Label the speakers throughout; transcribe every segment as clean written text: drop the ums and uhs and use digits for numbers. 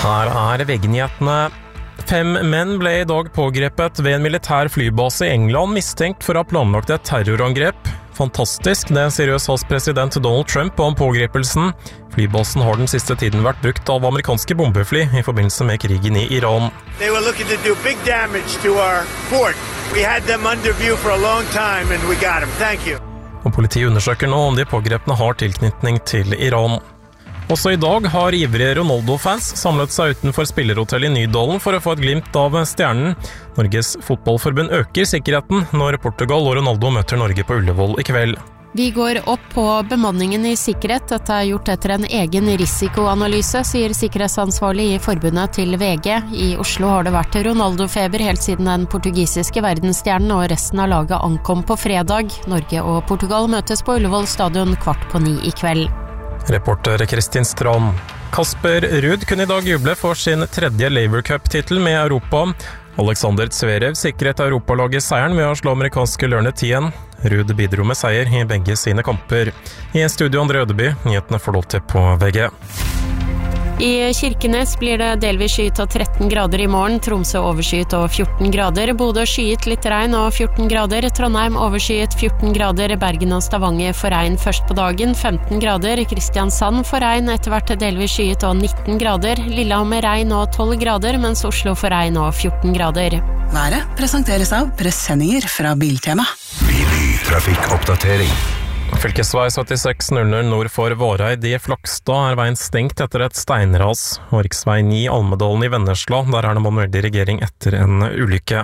Speaker 1: Her VG-nyhetene. 5 menn ble I dag pågrepet ved en militær flybase I England mistenkt for å ha planlagt et terrorangrep. Fantastisk, det sier USAs president Donald Trump om pågrepelsen. Flybasen har den siste tiden vært brukt av amerikanske bombefly I forbindelse med krigen I Iran.
Speaker 2: They were looking to do big damage to our port. We had them under view for a long time and we got them. Thank you.
Speaker 1: Og politiet undersøker nå om de pågrepne har tilknytning til Iran. Også I dag har ivrige Ronaldo-fans samlet seg utenfor spillerhotellet I Nydalen for å få et glimt av stjernen. Norges fotballforbund øker sikkerheten når Portugal og Ronaldo møter Norge på Ullevål I kveld.
Speaker 3: Vi går opp på bemanningen I sikkerhet. Dette gjort etter en egen risikoanalyse, sier sikkerhetsansvarlig I forbundet til VG. I Oslo har det vært Ronaldo-feber helt siden den portugisiske verdensstjernen og resten av laget ankom på fredag. Norge og Portugal møtes på Ullevål stadion 8:15 I kveld.
Speaker 1: Reporter Kristin Strand. Kasper Ruud kunne I dag juble for sin 3. Laver Cup-titel med Europa. Alexander Zverev sikret Europalaget seieren ved å slå amerikanske Lørnet 10. Ruud bidro med seier I begge sine kamper. I studio André Ødeby, nyhetene får lov til på VG.
Speaker 3: I Kirkenes blir det delvis skyet og 13 grader I morgen, Tromsø overskyet og 14 grader, Bodø skyet litt regn og 14 grader, Trondheim overskyet 14 grader, Bergen og Stavanger får regn først på dagen, 15 grader, Kristiansand får regn etter hvert delvis skyet og 19 grader, Lillehammer regn og 12 grader, mens Oslo får regn og 14 grader.
Speaker 4: Været presenteres av presenninger fra Biltema.
Speaker 5: Trafikkoppdatering.
Speaker 1: Fylkesvei 7600 nord for Våreid I Flakstad veien stengt etter et steinras, og riksvei 9 Almedalen I Vennesla, der det manuell dirigering etter en ulykke.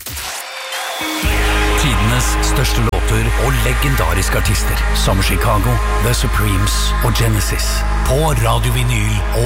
Speaker 5: Tidenes største låter og legendariske artister, som Chicago, The Supremes og Genesis, på Radio Vinyl og